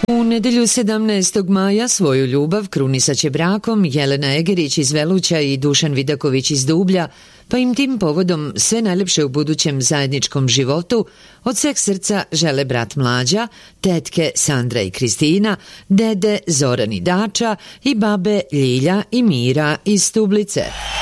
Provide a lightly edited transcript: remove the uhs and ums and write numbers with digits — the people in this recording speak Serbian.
U nedelju 17. maja svoju ljubav krunisaće brakom Jelena Egerić iz Veluća i Dušan Vidaković iz Dublja, pa im tim povodom sve najlepše u budućem zajedničkom životu od sveg srca žele brat Mlađa, tetke Sandra i Kristina, dede Zoran i Dača i babe Ljilja i Mira iz Stublice.